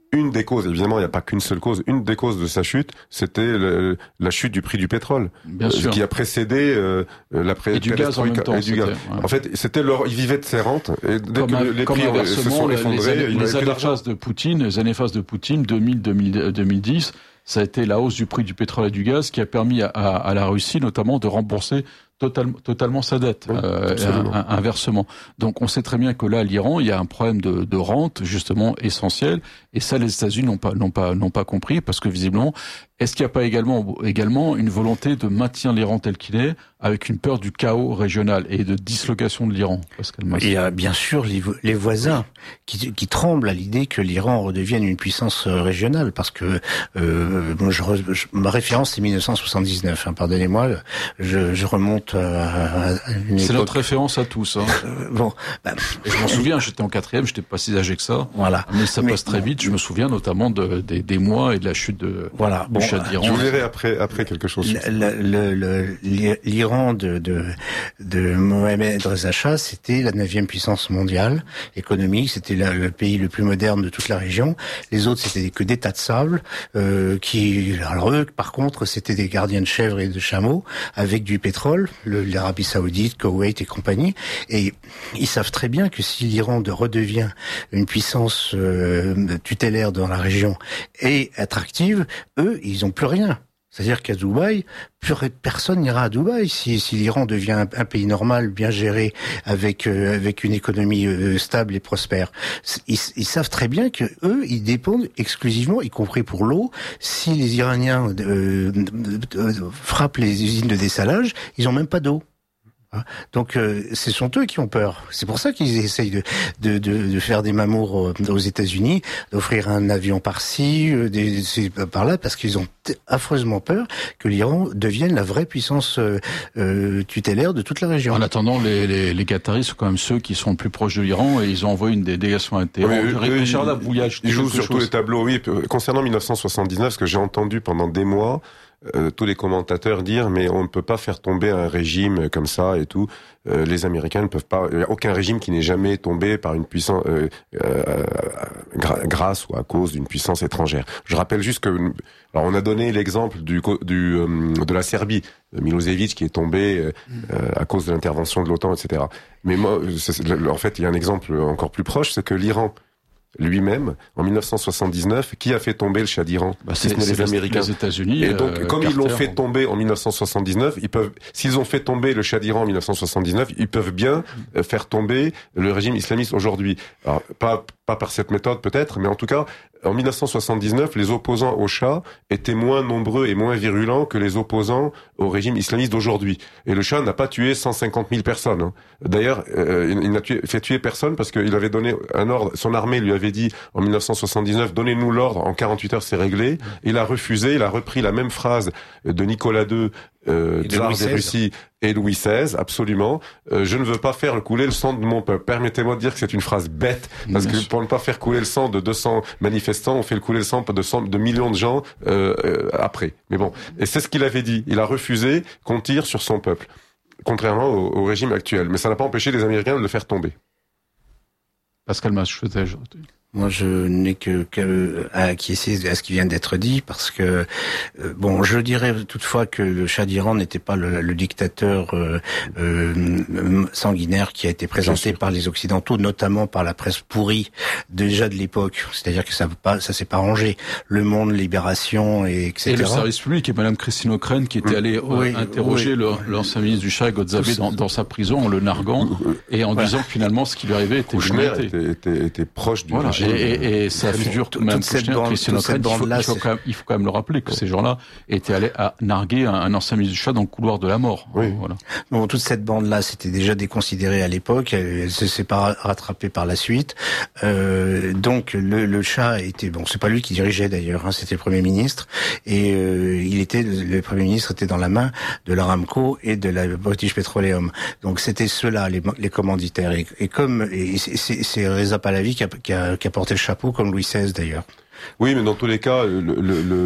une des causes, évidemment, il n'y a pas qu'une seule cause, une des causes de sa chute, c'était le, la chute du prix du pétrole. Bien euh, sûr. Qui a précédé euh, la pré- et du gaz en même temps. Et du gaz. Ouais. En fait, c'était leur, ils vivaient de ces rentes, et dès comme que un, les comme prix se sont effondrés, les, ils les n'avaient plus années d'argent. phases de Poutine, les années phases de Poutine, deux mille, deux mille, deux mille dix, ça a été la hausse du prix du pétrole et du gaz qui a permis à, à, à la Russie, notamment, de rembourser Total, totalement sa dette, oui, euh, un, inversement. Donc on sait très bien que là, l'Iran, il y a un problème de, de rente justement essentiel, et ça les États-Unis n'ont pas, n'ont pas, n'ont pas compris, parce que visiblement, est-ce qu'il n'y a pas également, également une volonté de maintenir l'Iran tel qu'il est, avec une peur du chaos régional et de dislocation de l'Iran, Pascal Mas? Il y a bien sûr les, vo- les voisins qui, qui tremblent à l'idée que l'Iran redevienne une puissance régionale, parce que euh, moi, je, je, ma référence c'est mille neuf cent soixante-dix-neuf. Hein, pardonnez-moi, je, je remonte à, à une C'est époque... notre référence à tous. Hein. Euh, bon, bah, je m'en souviens, j'étais en quatrième, j'étais pas si âgé que ça. Voilà. Mais ça Mais, passe très vite. Je me souviens notamment de, des, des mois et de la chute de, voilà. du Bon, Shah d'Iran. Je vous dirai après, après quelque chose. Sur ça. Le, le, le, L'Iran de, de, de Mohamed Reza Shah, c'était la neuvième puissance mondiale économique. C'était la, le pays le plus moderne de toute la région. Les autres, c'était que des tas de sable. Euh, qui, alors eux, par contre, c'était des gardiens de chèvres et de chameaux avec du pétrole. Le, l'Arabie Saoudite, Koweït et compagnie. Et ils savent très bien que si l'Iran de redevient une puissance euh, tutélaire dans la région et attractive, eux, ils ont plus rien. C'est-à-dire qu'à Dubaï, plus personne n'ira à Dubaï si, si l'Iran devient un, un pays normal, bien géré, avec euh, avec une économie euh, stable et prospère. Ils, ils savent très bien que eux, ils dépendent exclusivement, y compris pour l'eau. Si les Iraniens euh, euh, frappent les usines de dessalage, ils ont même pas d'eau. Donc, euh, ce sont eux qui ont peur. C'est pour ça qu'ils essayent de, de, de, de faire des mamours aux États-Unis, d'offrir un avion par-ci, euh, des, par-là, parce qu'ils ont affreusement peur que l'Iran devienne la vraie puissance euh, euh, tutélaire de toute la région. En attendant, les, les, les Qataris sont quand même ceux qui sont le plus proches de l'Iran, et ils ont envoyé une délégation à Téhéran. Oui, ils jouent sur tous les tableaux. Oui, concernant mille neuf cent soixante-dix-neuf, ce que j'ai entendu pendant des mois, Euh, tous les commentateurs dire mais on ne peut pas faire tomber un régime comme ça et tout. Euh, les Américains ne peuvent pas. Il n'y a aucun régime qui n'est jamais tombé par une puissance euh, euh, gra- grâce ou à cause d'une puissance étrangère. Je rappelle juste que alors on a donné l'exemple du, du euh, de la Serbie, Milosevic qui est tombé euh, à cause de l'intervention de l'OTAN, et cetera. Mais moi, c'est, en fait, il y a un exemple encore plus proche, c'est que l'Iran lui-même, en mille neuf cent soixante-dix-neuf, qui a fait tomber le Shah d'Iran? Bah, c'est, c'est c'est les Américains. Les États-Unis. Et donc, euh, comme Carter, ils l'ont fait tomber en mille neuf cent soixante-dix-neuf, ils peuvent, s'ils ont fait tomber le Shah d'Iran en mille neuf cent soixante-dix-neuf, ils peuvent bien faire tomber le régime islamiste aujourd'hui. Alors, pas, pas par cette méthode peut-être, mais en tout cas, en mille neuf cent soixante-dix-neuf, les opposants au Shah étaient moins nombreux et moins virulents que les opposants au régime islamiste d'aujourd'hui. Et le Shah n'a pas tué cent cinquante mille personnes. Hein. D'ailleurs, euh, il, il n'a tué, fait tuer personne parce qu'il avait donné un ordre. Son armée lui avait dit en mille neuf cent soixante-dix-neuf, donnez-nous l'ordre, en quarante-huit heures c'est réglé. Il a refusé, il a repris la même phrase de Nicolas deux, euh, tsar de Russie et Louis seize, absolument. Euh, je ne veux pas faire couler le sang de mon peuple. Permettez-moi de dire que c'est une phrase bête, parce Bien que sûr. Pour ne pas faire couler le sang de deux cents manifestants, on fait le couler le sang de, cent, de millions de gens euh, euh, après. Mais bon, et c'est ce qu'il avait dit. Il a refusé qu'on tire sur son peuple, contrairement au, au régime actuel. Mais ça n'a pas empêché les Américains de le faire tomber. Pascal Mas, je faisais aujourd'hui. Moi, je n'ai que, que à acquiescer à ce qui vient d'être dit, parce que euh, bon, je dirais toutefois que le Shah d'Iran n'était pas le, le dictateur euh, euh, sanguinaire qui a été présenté par les Occidentaux, notamment par la presse pourrie déjà de l'époque. C'est-à-dire que ça pas, ça s'est pas rangé. Le Monde, Libération et et cetera. Et le service public et Madame Christine Ockrent qui était allée oui, interroger oui. Le, l'ancien ministre du Shah, Godzavé, dans, dans sa prison en le narguant et en voilà. disant que finalement ce qui lui arrivait était Kouchner était, était, était proche du voilà. régime. Et, et, et ça figure tout, même Christian Ockrent, il, il, faut quand même, il faut quand même le rappeler que ces gens-là étaient allés à narguer un, un ancien ministre du Shah dans le couloir de la mort. Oui. Voilà. Bon, toute cette bande-là, c'était déjà déconsidéré à l'époque. Elle, elle s'est pas rattrapée par la suite. Euh, donc le, le Shah était bon. C'est pas lui qui dirigeait d'ailleurs. Hein, c'était le Premier ministre et euh, il était le Premier ministre était dans la main de l'Aramco et de la British Petroleum. Donc c'était ceux-là les, les commanditaires. Et, et comme et c'est, c'est Reza Pahlavi qui a, qui a, qui a porté le chapeau, comme Louis seize d'ailleurs. Oui, mais dans tous les cas, le, le, le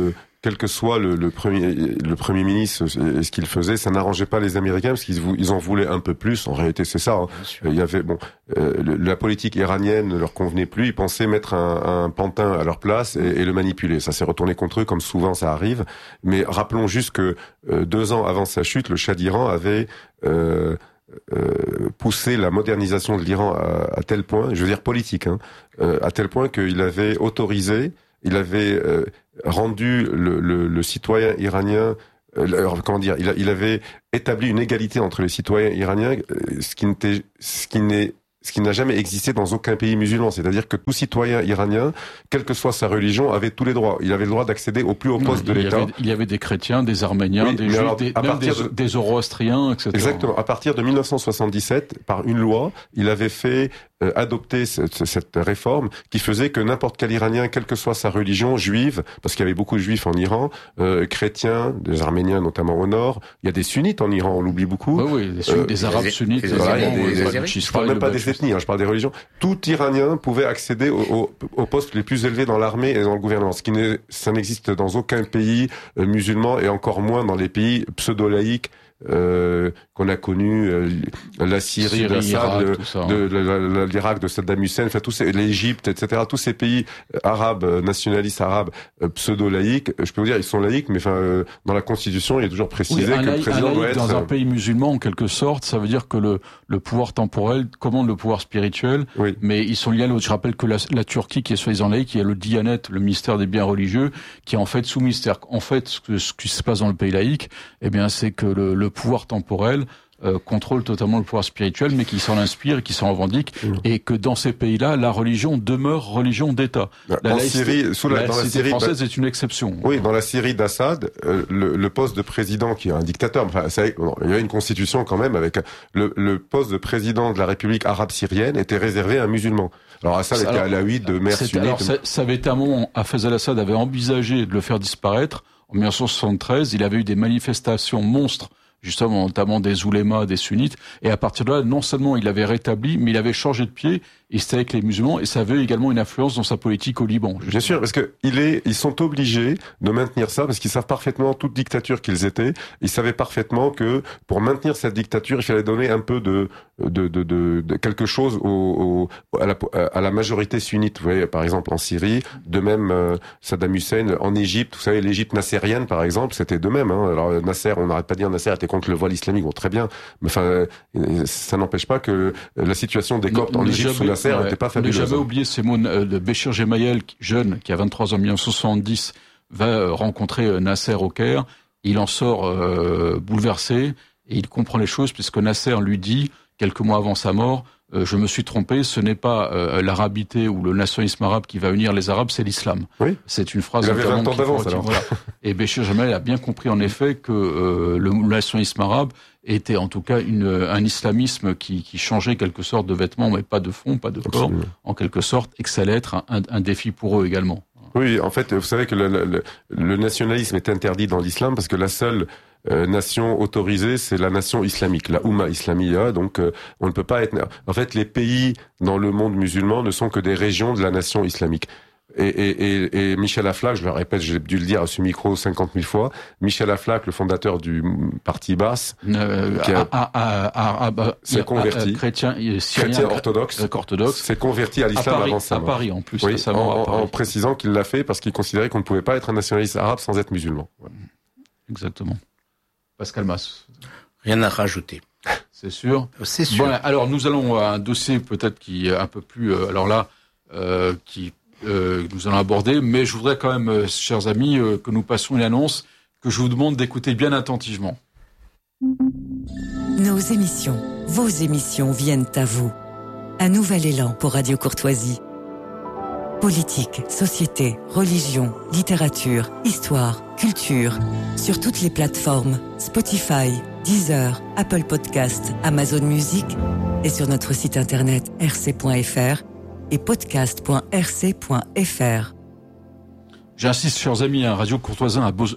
quel que soit le, le premier le premier ministre et ce qu'il faisait, ça n'arrangeait pas les Américains parce qu'ils ils en voulaient un peu plus. En réalité, c'est ça. Hein. Il y avait bon, euh, le, la politique iranienne ne leur convenait plus. Ils pensaient mettre un, un pantin à leur place et, et le manipuler. Ça s'est retourné contre eux, comme souvent ça arrive. Mais rappelons juste que euh, deux ans avant sa chute, le Shah d'Iran avait euh, Euh, pousser la modernisation de l'Iran à, à tel point, je veux dire politique, hein, euh, à tel point qu'il avait autorisé, il avait euh, rendu le, le, le citoyen iranien, euh, comment dire, il, a, il avait établi une égalité entre les citoyens iraniens, euh, ce qui n'était, ce qui n'est ce qui n'a jamais existé dans aucun pays musulman. C'est-à-dire que tout citoyen iranien, quelle que soit sa religion, avait tous les droits. Il avait le droit d'accéder au plus haut poste de l'État. Il y, avait, il y avait des chrétiens, des arméniens, oui, des juifs, alors, des, même des, de... des zoroastriens, et cetera. Exactement. À partir de mille neuf cent soixante-dix-sept, par une loi, il avait fait euh, adopter cette, cette réforme qui faisait que n'importe quel Iranien, quelle que soit sa religion, juive, parce qu'il y avait beaucoup de juifs en Iran, euh, chrétiens, des arméniens notamment au nord, il y a des sunnites en Iran, on l'oublie beaucoup. Oui, oui, des, sunnites, euh, des arabes sunnites. Des, voilà, des, des, des, des, je parle même pas des ethnies, hein, je parle des religions. Tout Iranien pouvait accéder aux au, au postes les plus élevés dans l'armée et dans le gouvernement, ce qui n'est, ça n'existe dans aucun pays euh, musulman et encore moins dans les pays pseudo-laïques euh, qu'on a connus, euh, la Syrie, Syrie d'Assad, l'Irak de Saddam Hussein, enfin tous ces, l'Égypte, et cetera. Tous ces pays arabes, nationalistes arabes, euh, pseudo-laïques, je peux vous dire, ils sont laïques, mais enfin euh, dans la Constitution, il est toujours précisé oui, que laïc, le président un doit être dans un pays musulman en quelque sorte, ça veut dire que le le pouvoir temporel commande le pouvoir spirituel, oui. Mais ils sont liés à l'autre. Je rappelle que la, la Turquie, qui est soi-disant laïque, il y a le Diyanet, le ministère des biens religieux, qui est en fait soumis. C'est-à-dire qu'en fait, ce, que, ce qui se passe dans le pays laïque, eh bien, c'est que le, le pouvoir temporel Euh, contrôle totalement le pouvoir spirituel, mais qui s'en inspire, qui s'en revendique, mmh. et que dans ces pays-là, la religion demeure religion d'État. La en laïcité, Syrie, sous la, la dans la Syrie française bah, est une exception. Oui, dans la Syrie d'Assad, euh, le, le poste de président, qui est un dictateur, enfin, ça, bon, il y a une constitution quand même avec le, le poste de président de la République arabe syrienne était réservé à un musulman. Alors Assad était à la huit de mère sunnite. Alors ça, ça avait été un moment, Hafez al-Assad avait envisagé de le faire disparaître. En mille neuf cent soixante-treize, il avait eu des manifestations monstres, justement, notamment des oulémas, des sunnites, et à partir de là, non seulement il avait rétabli, mais il avait changé de pied, et c'était avec les musulmans, et ça avait également une influence dans sa politique au Liban. Justement. Bien sûr, parce que il est, ils sont obligés de maintenir ça, parce qu'ils savent parfaitement, toute dictature qu'ils étaient, ils savaient parfaitement que pour maintenir cette dictature, il fallait donner un peu de, de, de, de, de quelque chose au, au, à, la, à la majorité sunnite. Vous voyez, par exemple en Syrie, de même euh, Saddam Hussein, en Égypte, vous savez, l'Égypte nassérienne, par exemple, c'était de même. Hein. Alors Nasser, on n'arrête pas de dire Nasser était contre le voile islamique, bon, très bien, mais enfin, ça n'empêche pas que la situation des Coptes en Égypte sous Nasser n'était ouais, pas fabuleuse. Ne jamais oublier ces mots de Béchir Gemayel, jeune, qui a vingt-trois ans en mille neuf cent soixante-dix, va rencontrer Nasser au Caire. Il en sort euh, bouleversé et il comprend les choses puisque Nasser lui dit, quelques mois avant sa mort, euh, je me suis trompé, ce n'est pas euh, l'arabité ou le nationalisme arabe qui va unir les Arabes, c'est l'islam. Oui. C'est une phrase... Il avait vingt ans d'avance, alors. Voilà. Et Béchir Gemayel a bien compris en effet que euh, le nationalisme arabe était en tout cas une, un islamisme qui, qui changeait quelque sorte de vêtements, mais pas de fond, pas de corps, Absolument. En quelque sorte, et que ça allait être un, un défi pour eux également. Oui, en fait, vous savez que le, le, le nationalisme est interdit dans l'islam parce que la seule euh, nation autorisée, c'est la nation islamique, la Oumma Islamiyya. Donc, euh, on ne peut pas être... En fait, les pays dans le monde musulman ne sont que des régions de la nation islamique. Et, et, et, et Michel Aflaq, je le répète, j'ai dû le dire à ce micro cinquante mille fois, Michel Aflaq, le fondateur du parti Baas, euh, qui a, a, a, a, a, s'est converti, a, chrétien, syrien, chrétien orthodoxe, orthodoxe, s'est converti à l'islam avant sa mort. À Paris, en plus, oui, récemment. En, à Paris. en précisant qu'il l'a fait parce qu'il considérait qu'on ne pouvait pas être un nationaliste arabe sans être musulman. Voilà. Exactement. Pascal Mas. Rien à rajouter. C'est sûr. C'est sûr. Bon, alors, nous allons à un dossier peut-être qui est un peu plus, euh, alors là, euh, qui, Euh, nous allons aborder, mais je voudrais quand même, euh, chers amis, euh, que nous passions une annonce que je vous demande d'écouter bien attentivement. Nos émissions, vos émissions viennent à vous. Un nouvel élan pour Radio Courtoisie. Politique, société, religion, littérature, histoire, culture. Sur toutes les plateformes, Spotify, Deezer, Apple Podcast, Amazon Music et sur notre site internet r c point f r. et podcast point r c point f r. J'insiste, chers amis, hein, Radio Courtoisin a beau...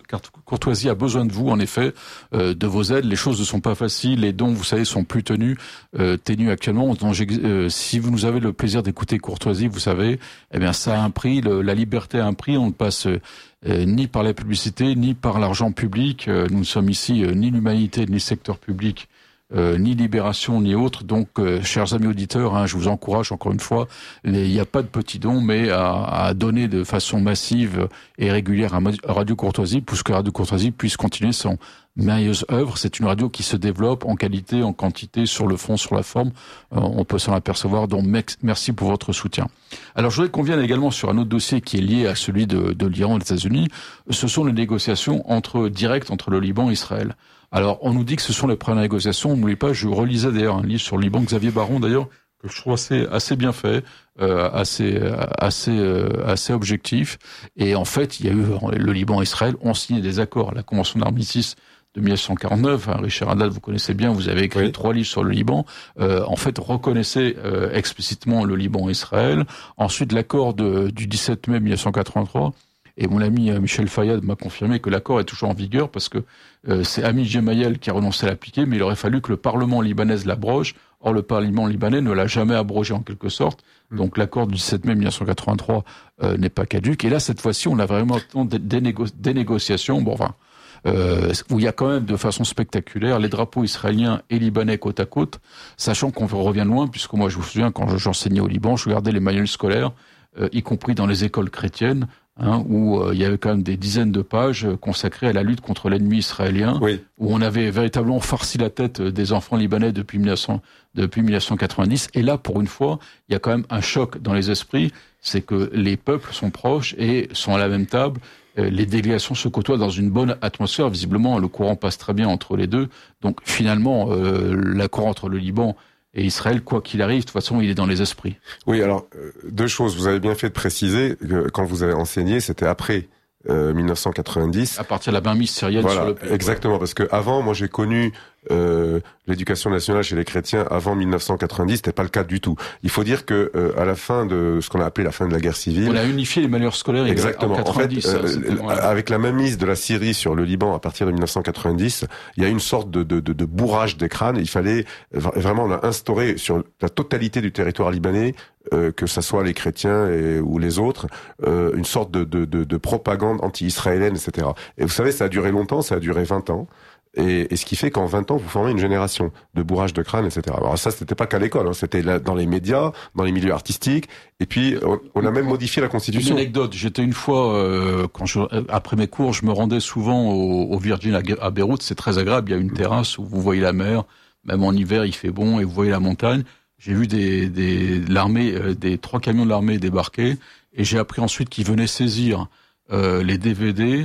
Courtoisie a besoin de vous, en effet, euh, de vos aides. Les choses ne sont pas faciles. Les dons, vous savez, sont plus tenus, euh, ténus actuellement. Donc, euh, si vous nous avez le plaisir d'écouter Courtoisie, vous savez, eh bien, ça a un prix. Le, la liberté a un prix. On ne passe euh, ni par la publicité, ni par l'argent public. Euh, nous ne sommes ici euh, ni l'humanité, ni le secteur public. Euh, ni Libération, ni autre. Donc, euh, chers amis auditeurs, hein, je vous encourage encore une fois, il n'y a pas de petits dons, mais à, à donner de façon massive et régulière à Radio Courtoisie, pour que Radio Courtoisie puisse continuer son merveilleuse œuvre. C'est une radio qui se développe en qualité, en quantité, sur le fond, sur la forme. Euh, on peut s'en apercevoir. Donc, merci pour votre soutien. Alors, je voudrais qu'on vienne également sur un autre dossier qui est lié à celui de, de l'Iran et des États-Unis. Ce sont les négociations entre, directes entre le Liban et Israël. Alors, on nous dit que ce sont les premières négociations. N'oubliez pas, je relisais d'ailleurs un livre sur le Liban, Xavier Baron d'ailleurs, que je trouve assez, assez bien fait, euh, assez, assez, euh, assez objectif. Et en fait, il y a eu le Liban et Israël ont signé des accords. La Convention d'armistice de mille neuf cent quarante-neuf, hein, Richard Haddad, vous connaissez bien, vous avez écrit oui. trois livres sur le Liban. Euh, en fait, reconnaissait euh, explicitement le Liban et Israël. Ensuite, l'accord de, du dix-sept mai mille neuf cent quatre-vingt-trois. Et mon ami Michel Fayad m'a confirmé que l'accord est toujours en vigueur parce que euh, c'est Ami Gemayel qui a renoncé à l'appliquer, mais il aurait fallu que le Parlement libanais l'abroge. Or, le Parlement libanais ne l'a jamais abrogé en quelque sorte. Mmh. Donc, l'accord du dix-sept mai mille neuf cent quatre-vingt-trois euh, n'est pas caduque. Et là, cette fois-ci, on a vraiment des, des, négo- des négociations. Bon, enfin, euh, où il y a quand même de façon spectaculaire les drapeaux israéliens et libanais côte à côte, sachant qu'on revient loin, puisque moi, je vous souviens, quand j'enseignais au Liban, je regardais les manuels scolaires, euh, y compris dans les écoles chrétiennes, Hein, où euh, il y avait quand même des dizaines de pages consacrées à la lutte contre l'ennemi israélien, oui. où on avait véritablement farci la tête des enfants libanais depuis mille neuf cents, depuis mille neuf cent quatre-vingt-dix. Et là, pour une fois, il y a quand même un choc dans les esprits, c'est que les peuples sont proches et sont à la même table. Les délégations se côtoient dans une bonne atmosphère. Visiblement, le courant passe très bien entre les deux. Donc finalement, euh, l'accord entre le Liban et Israël, quoi qu'il arrive, de toute façon, il est dans les esprits. Oui, alors, euh, deux choses. Vous avez bien fait de préciser que quand vous avez enseigné, c'était après euh, mille neuf cent quatre-vingt-dix. À partir de la mainmise syrienne voilà, sur le pays. Exactement, ouais. Parce que avant, moi, j'ai connu euh, l'éducation nationale chez les chrétiens avant mille neuf cent quatre-vingt-dix. C'était pas le cas du tout. Il faut dire que euh, à la fin de ce qu'on a appelé la fin de la guerre civile, on a unifié les manuels scolaires. Exactement. En quatre-vingt-dix. En fait, euh, avec la mainmise de la Syrie sur le Liban à partir de mille neuf cent quatre-vingt-dix, il y a une sorte de, de, de, de bourrage des crânes. Il fallait vraiment on a instauré sur la totalité du territoire libanais, euh, que ça soit les chrétiens et, ou les autres, euh, une sorte de, de, de, de propagande anti-israélienne, et cetera. Et vous savez, ça a duré longtemps, ça a duré vingt ans. Et, et ce qui fait qu'en vingt ans, vous formez une génération de bourrage de crâne, et cetera. Alors ça, c'était pas qu'à l'école, hein, c'était là, dans les médias, dans les milieux artistiques, et puis on, on a même modifié la Constitution. Une anecdote, j'étais une fois, euh, quand je, après mes cours, je me rendais souvent au, au Virgin à, à Beyrouth, c'est très agréable, il y a une terrasse où vous voyez la mer, même en hiver il fait bon, et vous voyez la montagne. J'ai vu des, des, l'armée, euh, des trois camions de l'armée débarquer, et j'ai appris ensuite qu'ils venaient saisir euh, les D V D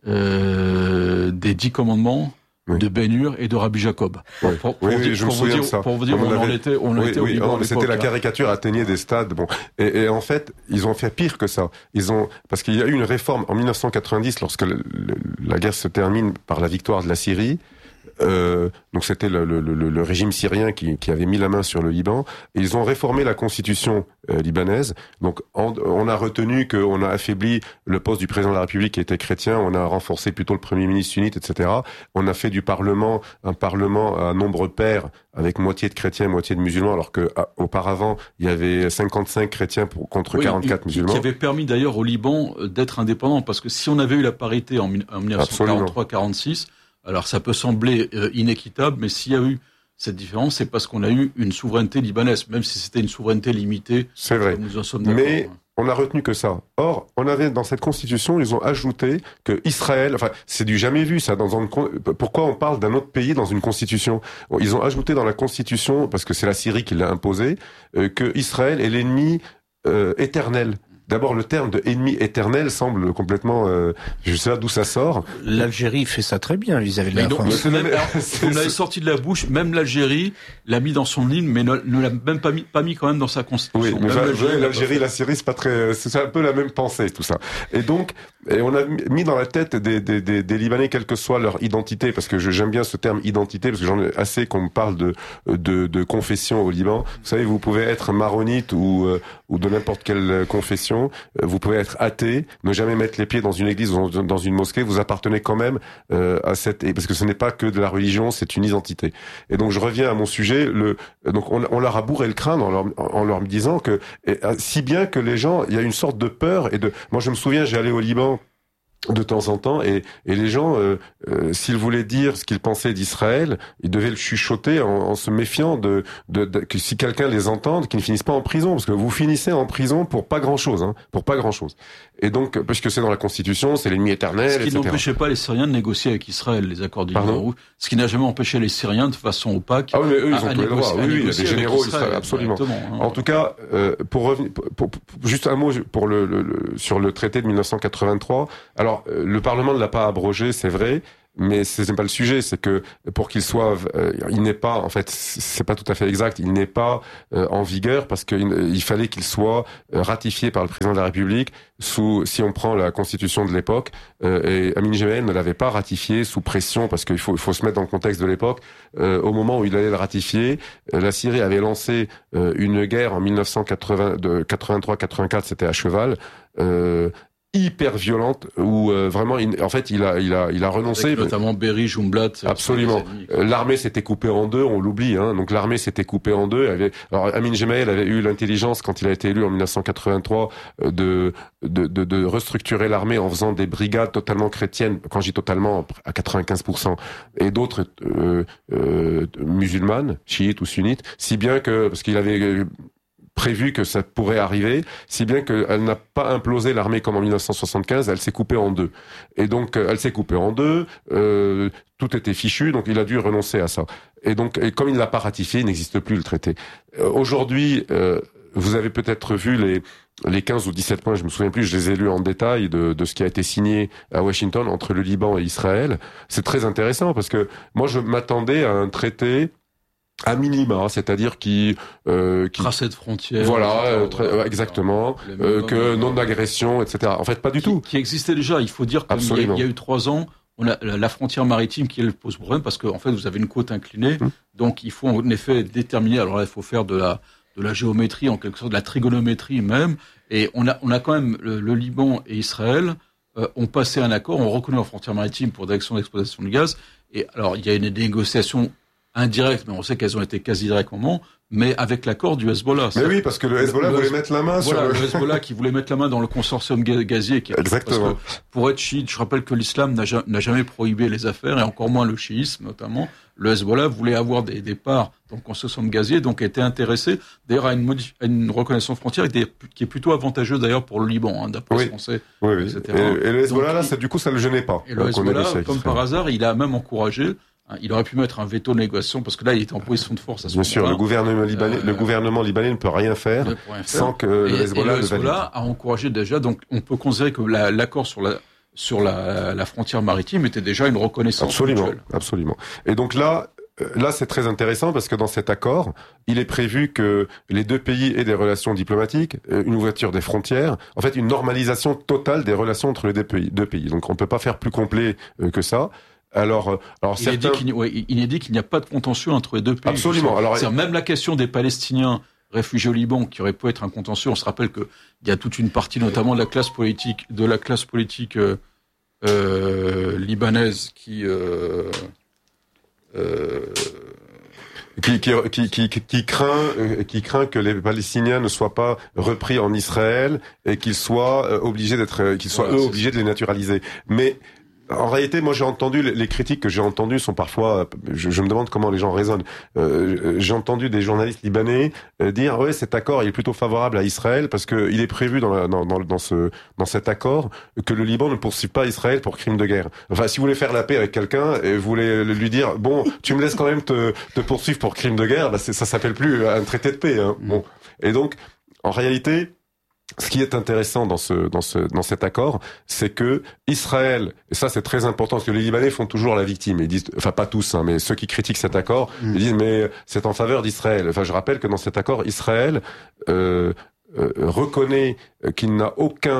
euh, des dix commandements, oui. de Ben-Hur et de Rabbi Jacob. Oui, pour, pour, oui, pour, oui, je pour me souviens dire, de ça. Pour vous dire, on, on, avait... en était, on oui, était oui, au Liban. Oui, c'était la caricature atteignait des stades. Bon, et, et en fait, ils ont fait pire que ça. Ils ont parce qu'il y a eu une réforme en mille neuf cent quatre-vingt-dix lorsque le, le, la guerre se termine par la victoire de la Syrie. Euh, donc c'était le, le, le, le régime syrien qui, qui avait mis la main sur le Liban. Et ils ont réformé la constitution euh, libanaise. Donc en, on a retenu qu'on a affaibli le poste du président de la République qui était chrétien. On a renforcé plutôt le premier ministre sunnite, et cetera. On a fait du Parlement un Parlement à nombre pair avec moitié de chrétiens, moitié de musulmans, alors que à, auparavant il y avait cinquante-cinq chrétiens pour, contre oui, quarante-quatre il, musulmans. Qui avait permis d'ailleurs au Liban d'être indépendant, parce que si on avait eu la parité en, en mille neuf cent quarante-trois quarante-six. Alors ça peut sembler euh, inéquitable, mais s'il y a eu cette différence, c'est parce qu'on a eu une souveraineté libanaise, même si c'était une souveraineté limitée. C'est vrai. Nous en sommes d'accord. Mais on a retenu que ça. Or, on avait dans cette constitution, ils ont ajouté que Israël, enfin, c'est du jamais vu ça. Dans un, pourquoi on parle d'un autre pays dans une constitution ? Ils ont ajouté dans la constitution, parce que c'est la Syrie qui l'a imposé, euh, que Israël est l'ennemi euh, éternel. D'abord, le terme de ennemi éternel semble complètement, euh, je sais pas d'où ça sort. L'Algérie fait ça très bien vis-à-vis de la France. Vous l'avez sorti de la bouche, même l'Algérie l'a mis dans son hymne, mais ne, ne l'a même pas mis, pas mis quand même dans sa constitution. Oui, mais l'Algérie, l'Algérie, la Syrie, c'est pas très, c'est un peu la même pensée, tout ça. Et donc, Et on a mis dans la tête des, des, des, des Libanais, quelle que soit leur identité, parce que je, j'aime bien ce terme identité, parce que j'en ai assez qu'on me parle de, de, de confession au Liban. Vous savez, vous pouvez être maronite ou, ou de n'importe quelle confession, vous pouvez être athée, ne jamais mettre les pieds dans une église ou dans une mosquée, vous appartenez quand même euh, à cette... Parce que ce n'est pas que de la religion, c'est une identité. Et donc je reviens à mon sujet, le, donc on, on leur a bourré le crâne en leur, en leur disant que, et, si bien que les gens, il y a une sorte de peur et de... Moi je me souviens, j'ai allé au Liban de temps en temps, et, et les gens, euh, euh, s'ils voulaient dire ce qu'ils pensaient d'Israël, ils devaient le chuchoter en, en se méfiant de, de, de que si quelqu'un les entende, qu'ils ne finissent pas en prison, parce que vous finissez en prison pour pas grand-chose, hein, pour pas grand-chose. Et donc, puisque c'est dans la Constitution, c'est l'ennemi éternel, ce qui et cetera. n'empêchait pas les Syriens de négocier avec Israël les accords du Liban Rouge, ce qui n'a jamais empêché les Syriens de façon opaque. Ah oui, mais eux, ils ont à, tous les droits. Oui, oui, il y a des généraux, Israël, absolument. Hein. En tout cas, euh, pour revenir, pour, pour, pour, juste un mot pour le, le, le sur le traité de mille neuf cent quatre-vingt-trois. Alors, euh, le Parlement ne l'a pas abrogé, c'est vrai, mais ce n'est pas le sujet. C'est que pour qu'il soit, euh, il n'est pas, en fait, c'est pas tout à fait exact. Il n'est pas euh, en vigueur parce qu'il il fallait qu'il soit euh, ratifié par le président de la République sous, si on prend la Constitution de l'époque. Euh, et Amin Gemayel ne l'avait pas ratifié sous pression parce qu'il faut, il faut se mettre dans le contexte de l'époque. Euh, au moment où il allait le ratifier, euh, la Syrie avait lancé euh, une guerre en mille neuf cent quatre-vingt-trois quatre-vingt-quatre, c'était à cheval. Euh, hyper violente où euh, vraiment il, en fait il a il a il a renoncé. Avec notamment Berry, Jumblat. Absolument. Euh, l'armée s'était coupée en deux, on l'oublie, hein. Donc l'armée s'était coupée en deux. Avait, alors Amin Gemayel avait eu l'intelligence quand il a été élu en mille neuf cent quatre-vingt-trois euh, de, de de de restructurer l'armée en faisant des brigades totalement chrétiennes. Quand je dis totalement, à quatre-vingt-quinze pour cent, et d'autres euh, euh, musulmanes, chiites ou sunnites, si bien que parce qu'il avait euh, prévu que ça pourrait arriver, si bien qu'elle n'a pas implosé l'armée comme en mille neuf cent soixante-quinze, elle s'est coupée en deux. Et donc, elle s'est coupée en deux, euh, tout était fichu, donc il a dû renoncer à ça. Et donc, et comme il ne l'a pas ratifié, il n'existe plus le traité. Euh, aujourd'hui, euh, vous avez peut-être vu les, les quinze ou dix-sept points, je me souviens plus, je les ai lus en détail de, de ce qui a été signé à Washington entre le Liban et Israël. C'est très intéressant parce que moi, je m'attendais à un traité à minima, c'est-à-dire qui euh, qui tracé de frontières, voilà, euh, très, euh, exactement, euh, que non d'agression, et cetera. En fait, pas du qui, tout. Qui existait déjà. Il faut dire qu'il y, y a eu trois ans, on a la frontière maritime qui elle pose problème parce que en fait vous avez une côte inclinée, hum. donc il faut en effet déterminer. Alors là, il faut faire de la de la géométrie, en quelque sorte de la trigonométrie même. Et on a on a quand même le, le Liban et Israël euh, ont passé un accord, on reconnaît la frontière maritime pour direction d'exploitation du gaz. Et alors il y a une négociation indirectes, mais on sait qu'elles ont été quasi directement, mais avec l'accord du Hezbollah. Mais oui, parce que le Hezbollah le, voulait le, mettre la main voilà, sur... le Hezbollah qui voulait mettre la main dans le consortium gazier. Qui, Exactement. Parce que pour être chiite, je rappelle que l'islam n'a, n'a jamais prohibé les affaires, et encore moins le chiisme notamment. Le Hezbollah voulait avoir des, des parts dans le consortium gazier, donc était intéressé d'ailleurs à une, modif- à une reconnaissance frontière qui est plutôt avantageuse d'ailleurs pour le Liban, hein, d'après oui. ce qu'on sait, oui, oui. et cetera. Et, et le Hezbollah, donc, là, ça, du coup, ça le gênait pas. Et le Hezbollah, comme par hasard, il a même encouragé. Il aurait pu mettre un veto de négociation parce que là, il était en position de force à ce moment-là. Bien sûr, le gouvernement libanais, euh, le gouvernement libanais ne peut rien faire, peut rien faire. sans que et, le Hezbollah, et le Hezbollah a encouragé déjà. Donc, on peut considérer que la, l'accord sur la sur la, la frontière maritime était déjà une reconnaissance absolument, mutuelle. Absolument. Et donc là. Là, c'est très intéressant parce que dans cet accord, il est prévu que les deux pays aient des relations diplomatiques, une ouverture des frontières, en fait, une normalisation totale des relations entre les deux pays. Deux pays. Donc, on ne peut pas faire plus complet que ça. Alors, alors il, certains... est dit qu'il, ouais, il est dit qu'il n'y a pas de contentieux entre les deux pays. Absolument. Alors, c'est même la question des Palestiniens réfugiés au Liban, qui aurait pu être un contentieux. On se rappelle que il y a toute une partie, notamment de la classe politique, de la classe politique euh, euh, libanaise, qui euh, Euh... Qui, qui, qui, qui, qui craint, euh, qui craint que les Palestiniens ne soient pas repris en Israël et qu'ils soient euh, obligés d'être, qu'ils soient voilà, eux obligés ça. de les naturaliser. Mais en réalité, moi j'ai entendu les critiques que j'ai entendues sont parfois, je, je me demande comment les gens raisonnent. Euh, j'ai entendu des journalistes libanais euh, dire ouais cet accord il est plutôt favorable à Israël parce que il est prévu dans, la, dans, dans, dans ce dans cet accord que le Liban ne poursuit pas Israël pour crime de guerre. Enfin, si vous voulez faire la paix avec quelqu'un et vous voulez lui dire bon tu me laisses quand même te, te poursuivre pour crime de guerre, bah c'est, ça s'appelle plus un traité de paix. Hein. Bon et donc en réalité. Ce qui est intéressant dans ce dans ce dans cet accord, c'est que Israël, et ça c'est très important parce que les Libanais font toujours la victime. Ils disent, enfin pas tous, hein, mais ceux qui critiquent cet accord, mmh. ils disent mais c'est en faveur d'Israël. Enfin je rappelle que dans cet accord, Israël euh, euh, reconnaît qu'il n'a aucun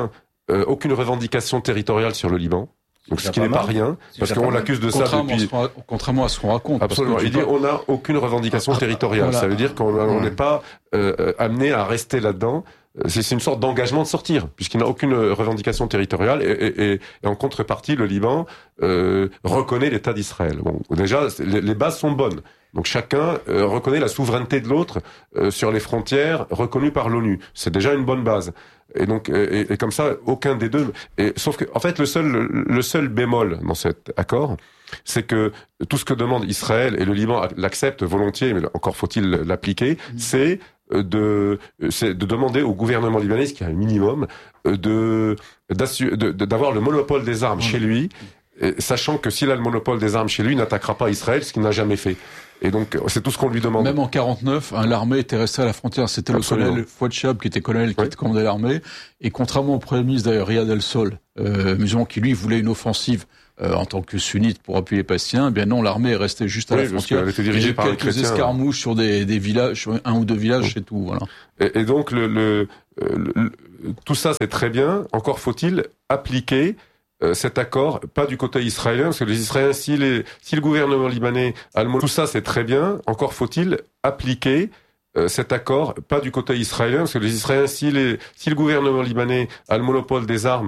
euh, aucune revendication territoriale sur le Liban. Donc, ce qui n'est pas rien, parce qu'on l'accuse de ça depuis... Contrairement à ce qu'on raconte. Absolument. Il dit, on n'a aucune revendication territoriale. Voilà. Ça veut dire qu'on n'est pas euh, amené à rester là-dedans. C'est, c'est une sorte d'engagement de sortir, puisqu'il n'a aucune revendication territoriale, et, et, et, et en contrepartie, le Liban euh, reconnaît l'État d'Israël. Bon, déjà, les, les bases sont bonnes. Donc chacun euh, reconnaît la souveraineté de l'autre euh, sur les frontières reconnues par l'ONU. C'est déjà une bonne base. Et donc, et, et comme ça, aucun des deux. Et sauf que, en fait, le seul, le seul bémol dans cet accord, c'est que tout ce que demande Israël et le Liban l'accepte volontiers, mais encore faut-il l'appliquer, mmh. c'est de, c'est de demander au gouvernement libanais, ce qui est un minimum, de, d'assurer, de, d'avoir le monopole des armes mmh. chez lui, sachant que s'il a le monopole des armes chez lui, il n'attaquera pas Israël, ce qu'il n'a jamais fait. Et donc, c'est tout ce qu'on lui demande. Même en quarante-neuf, hein, l'armée était restée à la frontière. C'était Absolument. le colonel Fouad Chab qui était colonel, qui oui. commandait l'armée. Et contrairement au premier ministre, d'ailleurs, Riyad El-Sol, euh, musulman, qui lui voulait une offensive euh, en tant que sunnite pour appuyer les Palestiniens, eh bien non, l'armée est restée juste à oui, la frontière. Elle était dirigée par quelques chrétiens, escarmouches ouais. sur des, des villages, sur un ou deux villages, oui. c'est tout. Voilà. Et, et donc, le, le, le, le, tout ça, c'est très bien. Encore faut-il appliquer Euh, cet accord, pas du côté israélien, parce que les Israéliens, si, les, si le gouvernement libanais a le mot, tout ça c'est très bien, encore faut-il appliquer euh, cet accord, pas du côté israélien, parce que les Israéliens, si, les, si le gouvernement libanais a le monopole des armes